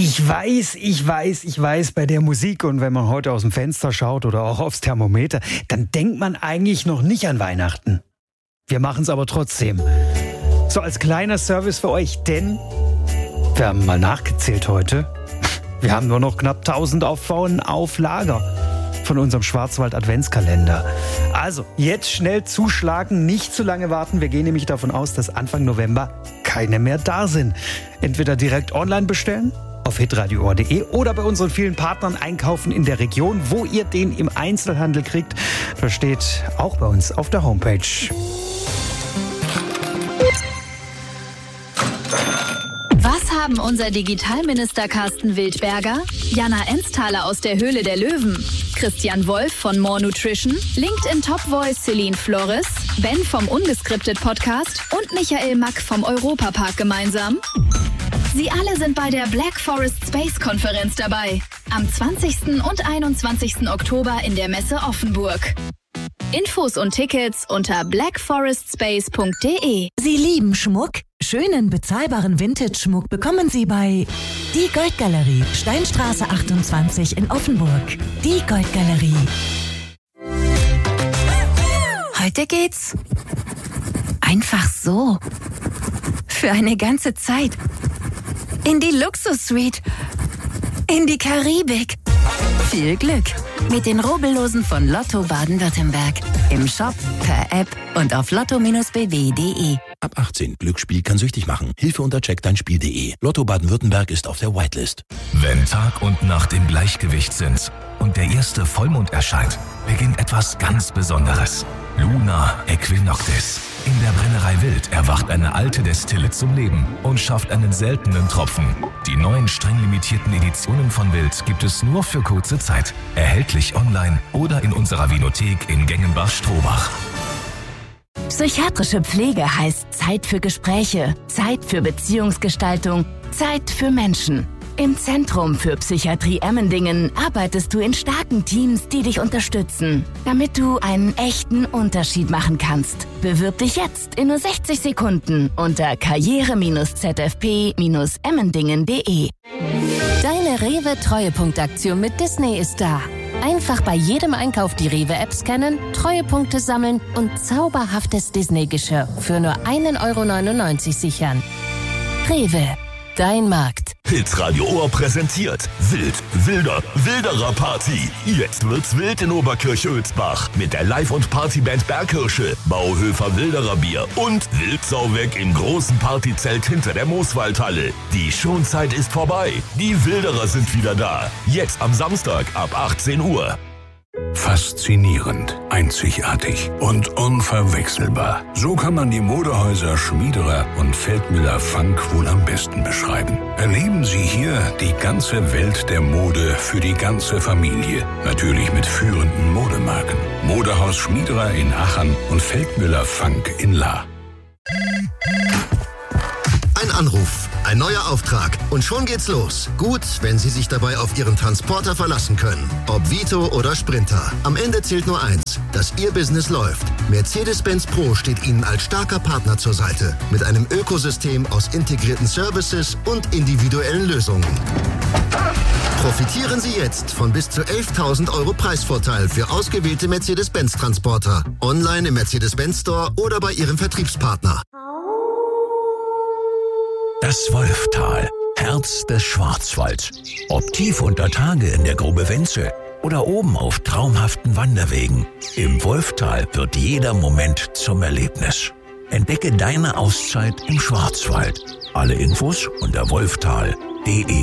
Ich weiß, bei der Musik und wenn man heute aus dem Fenster schaut oder auch aufs Thermometer, dann denkt man eigentlich noch nicht an Weihnachten. Wir machen es aber trotzdem. So als kleiner Service für euch, denn wir haben mal nachgezählt heute. Wir haben nur noch knapp 1000 Aufbauen auf Lager von unserem Schwarzwald-Adventskalender. Also, jetzt schnell zuschlagen, nicht zu lange warten. Wir gehen nämlich davon aus, dass Anfang November keine mehr da sind. Entweder direkt online bestellen auf hitradio.de oder bei unseren vielen Partnern einkaufen in der Region, wo ihr den im Einzelhandel kriegt. Das steht auch bei uns auf der Homepage. Was haben unser Digitalminister Carsten Wildberger, Jana Ensthaler aus der Höhle der Löwen, Christian Wolf von More Nutrition, LinkedIn Top Voice Celine Flores, Ben vom Ungeskriptet Podcast und Michael Mack vom Europapark gemeinsam? Sie alle sind bei der Black Forest Space Konferenz dabei. Am 20. und 21. Oktober in der Messe Offenburg. Infos und Tickets unter blackforestspace.de. Sie lieben Schmuck? Schönen, bezahlbaren Vintage-Schmuck bekommen Sie bei Die Goldgalerie, Steinstraße 28 in Offenburg. Die Goldgalerie. Heute geht's einfach so. Für eine ganze Zeit. In die Luxus-Suite. In die Karibik. Viel Glück mit den Rubbellosen von Lotto Baden-Württemberg. Im Shop, per App und auf lotto-bw.de. Ab 18. Glücksspiel kann süchtig machen. Hilfe unter checkdeinspiel.de. Lotto Baden-Württemberg ist auf der Whitelist. Wenn Tag und Nacht im Gleichgewicht sind und der erste Vollmond erscheint, beginnt etwas ganz Besonderes. Luna Equinoctis. In der Brennerei Wild erwacht eine alte Destille zum Leben und schafft einen seltenen Tropfen. Die neuen streng limitierten Editionen von Wild gibt es nur für kurze Zeit. Erhältlich online oder in unserer Vinothek in Gengenbach-Strohbach. Psychiatrische Pflege heißt Zeit für Gespräche, Zeit für Beziehungsgestaltung, Zeit für Menschen. Im Zentrum für Psychiatrie Emmendingen arbeitest du in starken Teams, die dich unterstützen, damit du einen echten Unterschied machen kannst. Bewirb dich jetzt in nur 60 Sekunden unter karriere-zfp-emmendingen.de. Deine Rewe-Treuepunktaktion mit Disney ist da. Einfach bei jedem Einkauf die Rewe-App scannen, Treuepunkte sammeln und zauberhaftes Disney-Geschirr für nur 1,99 € sichern. Rewe, dein Markt. Hitradio Ohr präsentiert Wild, wilder, wilderer Party. Jetzt wird's wild in Oberkirch-Oelsbach mit der Live- und Partyband Berghirsche, Bauhöfer Wilderer Bier und Wildsauweg im großen Partyzelt hinter der Mooswaldhalle. Die Schonzeit ist vorbei. Die Wilderer sind wieder da. Jetzt am Samstag ab 18 Uhr. Faszinierend, einzigartig und unverwechselbar. So kann man die Modehäuser Schmiederer und Feldmüller Funk wohl am besten beschreiben. Erleben Sie hier die ganze Welt der Mode für die ganze Familie. Natürlich mit führenden Modemarken. Modehaus Schmiederer in Aachen und Feldmüller Funk in Lahr. Ein Anruf, ein neuer Auftrag und schon geht's los. Gut, wenn Sie sich dabei auf Ihren Transporter verlassen können. Ob Vito oder Sprinter. Am Ende zählt nur eins, dass Ihr Business läuft. Mercedes-Benz Pro steht Ihnen als starker Partner zur Seite. Mit einem Ökosystem aus integrierten Services und individuellen Lösungen. Profitieren Sie jetzt von bis zu 11.000 € Preisvorteil für ausgewählte Mercedes-Benz-Transporter. Online im Mercedes-Benz Store oder bei Ihrem Vertriebspartner. Das Wolftal, Herz des Schwarzwalds. Ob tief unter Tage in der Grube Wenzel oder oben auf traumhaften Wanderwegen. Im Wolftal wird jeder Moment zum Erlebnis. Entdecke deine Auszeit im Schwarzwald. Alle Infos unter wolftal.de.